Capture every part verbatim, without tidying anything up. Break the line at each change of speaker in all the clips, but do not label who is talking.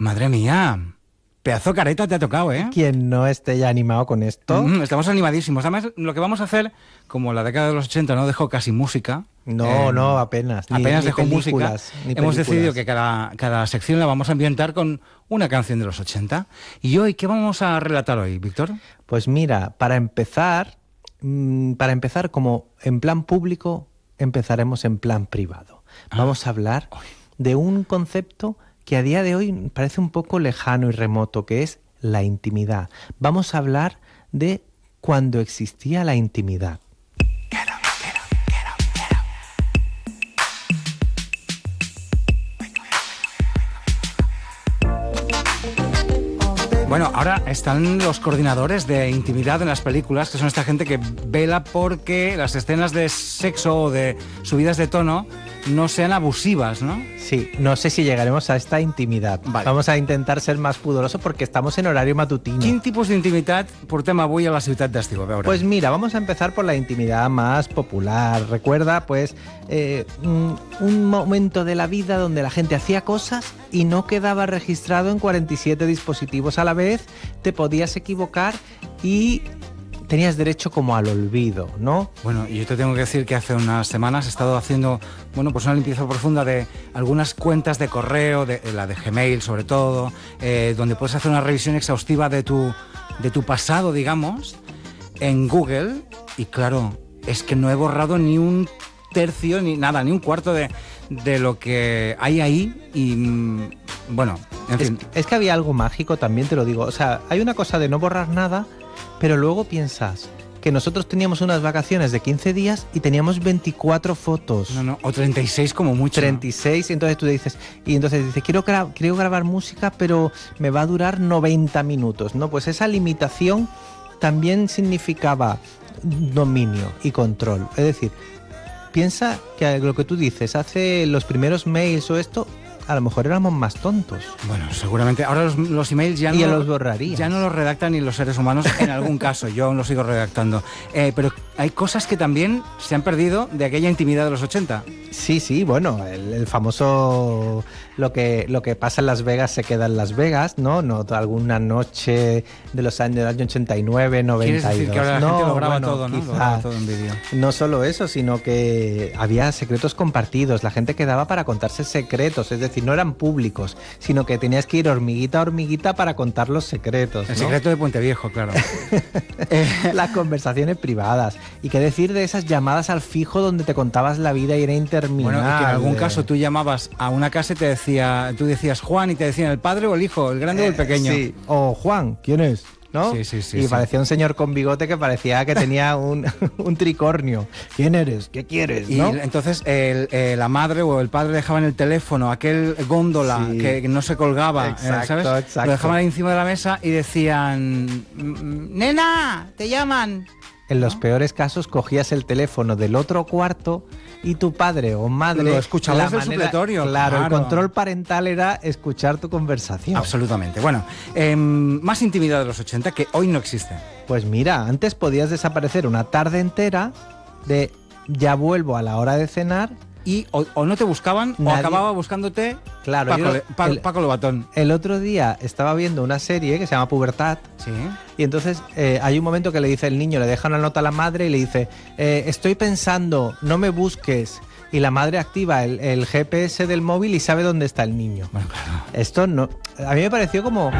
Madre mía, pedazo careta te ha tocado, ¿eh?
Quien no esté ya animado con esto.
Mm, estamos animadísimos. Además, lo que vamos a hacer, como la década de los ochenta no dejó casi música.
No,
eh,
no, apenas. Ni,
apenas
ni
dejó música.
Ni
hemos
películas.
decidido que cada, cada sección la vamos a ambientar con una canción de los ochenta. ¿Y hoy qué vamos a relatar hoy, Víctor?
Pues mira, para empezar, mmm, para empezar como en plan público, empezaremos en plan privado.
Ah.
Vamos a hablar de un concepto que a día de hoy parece un poco lejano y remoto, que es la intimidad. Vamos a hablar de cuando existía la intimidad.
Bueno, ahora están los coordinadores de intimidad en las películas, que son esta gente que vela porque las escenas de sexo o de subidas de tono no sean abusivas, ¿no?
Sí, no sé si llegaremos a esta intimidad.
Vale.
Vamos a intentar ser más pudorosos porque estamos en horario matutino.
Quin tipus d'intimitat portem avui a la ciutat d'estiu? A veure.
Pues mira, vamos a empezar por la intimidad más popular. Recuerda, pues, eh, un, un momento de la vida donde la gente hacía cosas y no quedaba registrado en cuarenta y siete dispositivos a la vez, te podías equivocar y tenías derecho como al olvido, ¿no?
Bueno, y yo te tengo que decir que hace unas semanas he estado haciendo, bueno, pues una limpieza profunda de algunas cuentas de correo, de, la de Gmail sobre todo, eh, donde puedes hacer una revisión exhaustiva de tu, de tu pasado, digamos, en Google, y claro, es que no he borrado ni un tercio, ni nada, ni un cuarto de, de lo que hay ahí, y bueno, en
es,
fin.
Es que había algo mágico, también te lo digo, o sea, hay una cosa de no borrar nada, pero luego piensas que nosotros teníamos unas vacaciones de quince días y teníamos veinticuatro fotos.
No, no, o treinta y seis como mucho.
treinta y seis, y entonces tú dices, y entonces dices, quiero, gra- quiero grabar música, pero me va a durar noventa minutos, ¿no? Pues esa limitación también significaba dominio y control. Es decir, piensa que lo que tú dices, hace los primeros mails o esto, a lo mejor éramos más tontos.
Bueno, seguramente. Ahora los, los emails ya no,
y los borrarías.
Ya no los redactan ni los seres humanos en algún caso. Yo aún los sigo redactando. Eh, pero hay cosas que también se han perdido de aquella intimidad de los ochenta.
Sí, sí, bueno, el, el famoso lo que, lo que pasa en Las Vegas se queda en Las Vegas, ¿no? No, alguna noche de los años del año ochenta y nueve, noventa y dos.
¿Quieres decir que ahora la
no,
gente lo graba
bueno,
todo, ¿no?
quizá,
Lo graba todo en vídeo.
No solo eso, sino que había secretos compartidos. La gente quedaba para contarse secretos, es decir, no eran públicos, sino que tenías que ir hormiguita a hormiguita para contar los secretos,
El
¿no?
secreto de Puente Viejo, claro.
Las conversaciones privadas. Y qué decir de esas llamadas al fijo donde te contabas la vida y era interminable.
Bueno, y que en algún caso tú llamabas a una casa y te decía, tú decías Juan y te decían el padre o el hijo, el grande
Eh,
o el pequeño.
Sí. O Juan, ¿quién es? ¿No?
Sí, sí, sí.
Y
sí.
parecía un señor con bigote que parecía que tenía un, un tricornio. ¿Quién eres? ¿Qué quieres?
Y
¿no?
entonces el, eh, la madre o el padre dejaban el teléfono, aquel góndola
Sí.
que no se colgaba,
Exacto,
eh, ¿sabes?
exacto.
Lo dejaban ahí encima de la mesa y decían, nena, te llaman.
En los peores casos cogías el teléfono del otro cuarto y tu padre o madre...
Lo escuchabas
la
del
manera-
supletorio,
Claro, el
claro.
control parental era escuchar tu conversación.
Absolutamente. Bueno, eh, más intimidad de los ochenta que hoy no existe.
Pues mira, antes podías desaparecer una tarde entera de ya vuelvo a la hora de cenar.
Y o, o no te buscaban o
Nadie-
acababa buscándote
Claro,
Paco,
yo-
Le- Pa-
el-
Paco Lobatón.
El otro día estaba viendo una serie que se llama Pubertad.
Sí.
Y entonces eh, hay un momento que le dice el niño, le deja una nota a la madre y le dice, eh, estoy pensando, no me busques. Y la madre activa el, el G P S del móvil y sabe dónde está el niño.
Bueno, claro.
Esto no... A mí me pareció como...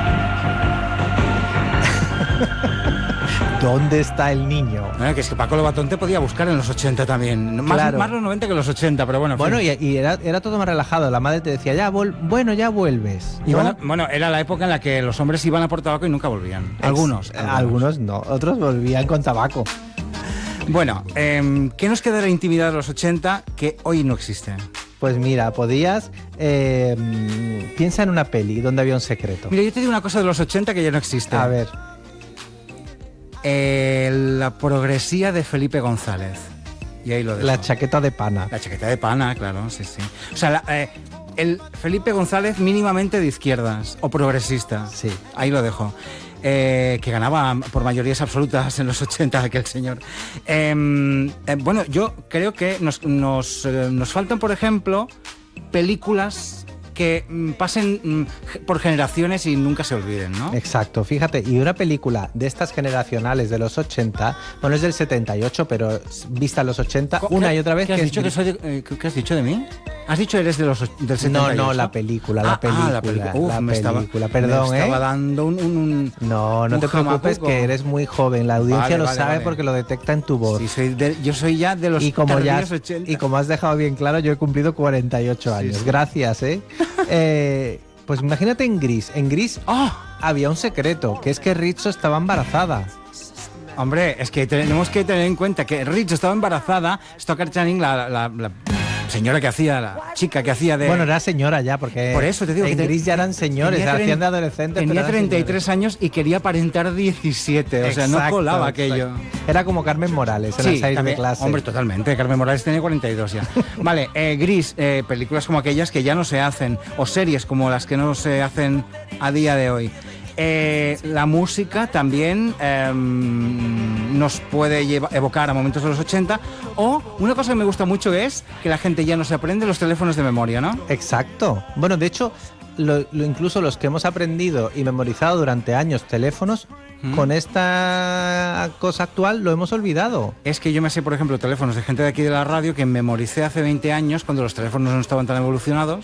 ¿Dónde está el niño?
Bueno, que es que Paco Lobatón te podía buscar en los ochenta también. Más,
Claro.
más los noventa que los ochenta, pero bueno. en
Bueno,
fin.
y, y era, era todo más relajado. La madre te decía, ya vol bueno, ya vuelves. ¿no?
Iban a- bueno, era la época en la que los hombres iban a por tabaco y nunca volvían. Algunos.
Ex- Algunos no, otros volvían con tabaco.
Bueno, eh, ¿qué nos queda de la intimidad de los ochenta que hoy no existe?
Pues mira, podías... eh, piensa en una peli donde había un secreto.
Mira, yo te digo una cosa de los ochenta que ya no existe.
A ver,
Eh, la progresía de Felipe González. Y ahí lo dejo.
la chaqueta de pana.
La chaqueta de pana, claro, sí, sí. O sea, la- eh, el Felipe González mínimamente de izquierdas o progresista.
Sí.
Ahí lo dejo. Eh, que ganaba por mayorías absolutas en los ochenta aquel señor. Eh, eh, bueno, yo creo que nos, nos, eh, nos faltan, por ejemplo, películas que mm, pasen mm, por generaciones y nunca se olviden, ¿no?
Exacto, fíjate, y una película de estas generacionales de los ochenta, bueno, es del setenta y ocho, pero vista en los ochenta, una y otra vez...
¿Qué has,
que
dicho,
es...
que soy de, eh, ¿qué has dicho de mí? ¿Has dicho eres de los, del setenta y ocho?
No, no, la película, la
ah,
película.
Ah, la película. Uf,
la
me
película,
estaba,
perdón,
me
¿eh?
estaba dando un... un, un
no, no
un
te preocupes,
jamacuco.
que eres muy joven, la audiencia
vale,
lo
vale,
sabe
vale.
porque lo detecta en tu voz.
Sí, soy de, yo soy ya de los
y como ya
tardíos ochenta.
Y como has dejado bien claro, yo he cumplido cuarenta y ocho años.
Sí, sí.
Gracias, ¿eh? eh pues imagínate en Gris. En Gris
¡Oh!
había un secreto, que es que Rizzo estaba embarazada.
Hombre, es que tenemos que tener en cuenta que Rizzo estaba embarazada, Stockard Channing, la, la, la señora que hacía, la chica que hacía de...
Bueno, era señora ya, porque
Por eso te digo
en
que te-
Gris ya eran señores,
tenía
hacían de
tre-
adolescentes.
Tenía
pero eran
treinta y tres
señores.
años y quería aparentar diecisiete, o sea, no
Exacto,
colaba
exacto.
aquello.
Era como Carmen Morales en las seis de
también,
clase.
hombre, totalmente. Carmen Morales tiene cuarenta y dos ya. Vale, eh, Gris, eh, películas como aquellas que ya no se hacen, o series como las que no se hacen a día de hoy. Eh, la música también eh, nos puede lleva- evocar a momentos de los ochenta, o una cosa que me gusta mucho es que la gente ya no se aprende los teléfonos de memoria, ¿no?
Exacto. Bueno, de hecho, lo, lo- incluso los que hemos aprendido y memorizado durante años teléfonos,
¿Mm?
con esta cosa actual lo hemos olvidado.
Es que yo me sé, por ejemplo, teléfonos de gente de aquí de la radio que memoricé hace veinte años cuando los teléfonos no estaban tan evolucionados,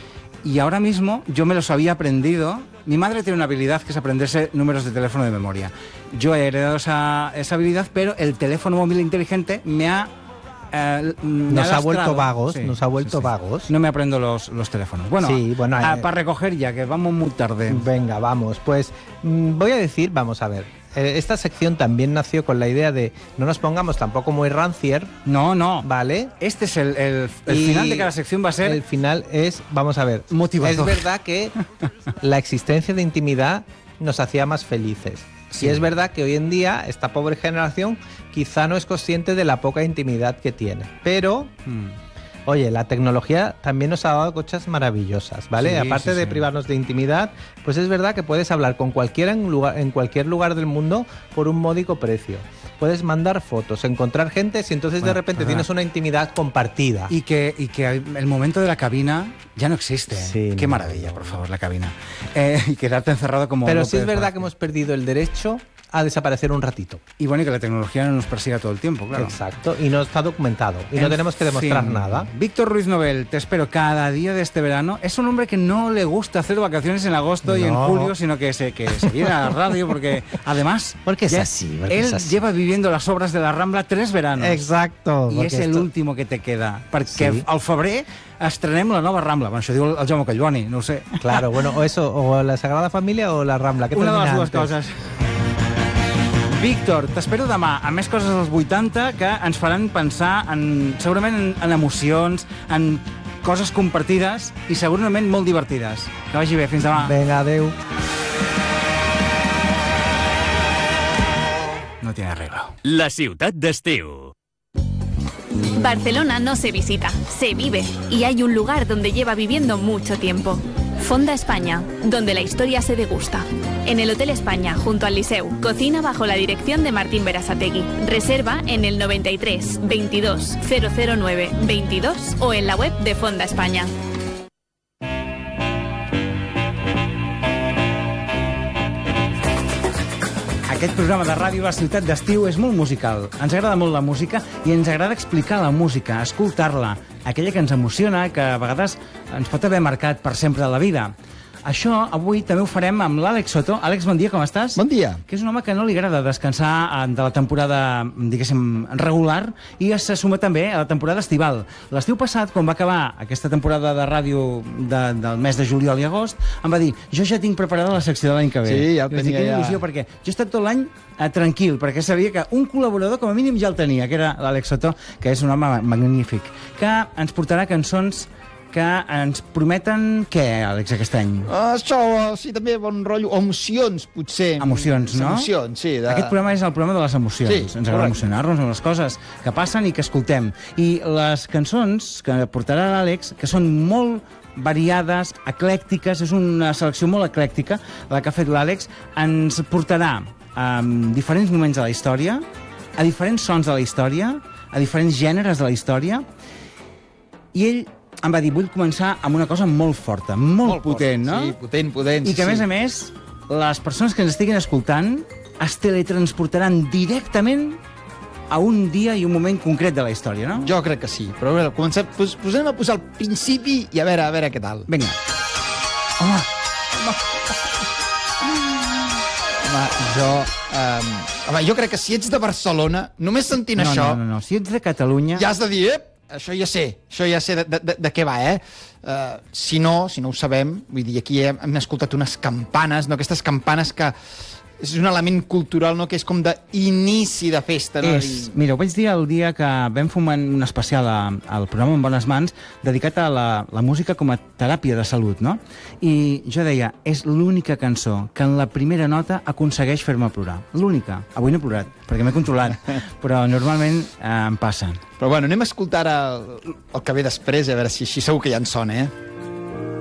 y ahora mismo yo me los había aprendido. Mi madre tiene una habilidad que es aprenderse números de teléfono de memoria. Yo he heredado esa, esa habilidad, pero el teléfono móvil inteligente me ha... eh, me
Nos ha
lastrado.
vuelto vagos,
Sí,
nos ha vuelto
sí, sí.
vagos.
No me aprendo los, los teléfonos. Bueno,
Sí, bueno,
ah,
eh,
para recoger ya, que vamos muy tarde.
Venga, vamos. Pues mm, voy a decir, vamos a ver. eh, Esta sección también nació con la idea de no nos pongamos tampoco muy rancier,
No, no.
¿vale?
Este es el, el, el
Y
final de cada sección, va a ser...
El final es, vamos a ver,
Motivador.
es verdad que la existencia de intimidad nos hacía más felices.
Sí.
Y es verdad que hoy en día esta pobre generación quizá no es consciente de la poca intimidad que tiene. Pero,
Hmm.
oye, la tecnología también nos ha dado cosas maravillosas, ¿vale?
Sí,
Aparte
sí,
de
sí.
privarnos de intimidad, pues es verdad que puedes hablar con cualquiera en, lugar, en cualquier lugar del mundo por un módico precio. Puedes mandar fotos, encontrar gente y entonces
Bueno,
de repente
verdad.
tienes una intimidad compartida.
Y que, y que el momento de la cabina ya no existe.
Sí,
Qué
no,
maravilla,
no,
por
no.
favor, la cabina. Eh, y quedarte encerrado como...
Pero
López
sí es verdad
Vázquez.
que hemos perdido el derecho a desaparecer un ratito.
Y bueno, y que la tecnología no nos persiga todo el tiempo, claro.
Exacto. Y no está documentado. Y no
En
tenemos que demostrar
fin,
nada.
Víctor Ruiz Nobel, te espero cada día de este verano. Es un hombre que no le gusta hacer vacaciones en agosto y en
No.
julio, sino que se, que se viene a la radio porque además...
Porque es
ya-
así, porque
Él
es así.
lleva viviendo las obras de la Rambla tres veranos.
Exacto.
I
porque
és el
esto-
último que te queda, perquè
Sí.
al febrer estrenem la nova Rambla. Bueno, això diu el Jaume Collboni, no ho sé.
Claro, bueno, o eso, o la Sagrada Familia o la Rambla. ¿Qué
Una de les
termina
dues
antes?
coses. Víctor, t'espero demà amb més coses dels vuitanta que ens faran pensar en, segurament en, en emocions, en coses compartides i segurament molt divertides. Que vagi bé, fins demà.
Venga, adeu.
No tiene arreglo.
La ciutat d'estiu.
Barcelona no se visita, se vive, y hay un lugar donde lleva viviendo mucho tiempo. Fonda España, donde la historia se degusta. En el Hotel España, junto al Liceu, cocina bajo la dirección de Martín Berasategui. Reserva en el noventa y tres veintidós cero cero nueve veintidós o en la web de Fonda España.
Aquest programa de ràdio La Ciutat d'Estiu és molt musical. Ens agrada molt la música i ens agrada explicar la música, escoltar-la, aquella que ens emociona, que a vegades ens pot haver marcat per sempre a la vida. Això avui també ho farem amb l'Àlex Soto. Àlex, bon dia, com estàs?
Bon dia.
Que és un home que no li agrada descansar eh, de la temporada, diguéssim, regular, i se suma també a la temporada estival. L'estiu passat, quan va acabar aquesta temporada de ràdio de, del mes de juliol i agost, em va dir, jo ja tinc preparada la secció de l'any que ve.
Sí, ja ho
I vaig dir,
tenia
quina
ja.
il·lusió, perquè jo he estat tot l'any eh, tranquil, perquè sabia que un col·laborador com a mínim ja el tenia, que era l'Àlex Soto, que és un home magnífic, que ens portarà cançons que ens prometen què, Àlex, aquest any?
Ah, això, sí, també bon rotllo. Emocions, potser.
Emocions, no?
Emocions, sí. De...
Aquest programa és el programa de les emocions.
Sí,
Ens agrada
correcte.
emocionar-nos amb les coses que passen i que escoltem. I les cançons que portarà l'Àlex, que són molt variades, eclèctiques, és una selecció molt eclèctica, la que ha fet l'Àlex, ens portarà a diferents moments de la història, a diferents sons de la història, a diferents gèneres de la història, i ell em va dir, vull començar amb una cosa molt forta, molt,
Molt
potent,
fort.
no?
Sí, potent, potent.
I que, a
sí.
més a més, les persones que ens estiguin escoltant es teletransportaran directament a un dia i un moment concret de la història, no?
Jo crec que sí. Però a veure, comencem, pos, posem a posar al principi i a veure, a veure què tal.
Vinga. Home,
Home, jo... Um, home, jo crec que si ets de Barcelona, només sentint
no,
això,
no, no, no. Si ets de Catalunya...
ja has de dir, ep, això ja sé, això ja sé de, de, de, de què va, eh? Uh, si no, si no ho sabem, vull dir, aquí hem, hem escoltat unes campanes, no? Aquestes campanes que és un element cultural, no?, que és com d'inici de festa, no?
És, mira, ho vaig dir el dia que vam fer un, un especial a, al programa En Bones Mans dedicat a la, la música com a teràpia de salut, no? I jo deia, és l'única cançó que en la primera nota aconsegueix fer-me plorar. L'única. Avui no he plorat, perquè m'he controlat, però normalment eh, em passa.
Però bueno, anem a escoltar ara el, el que ve després, a veure si així segur que ja en sona, eh?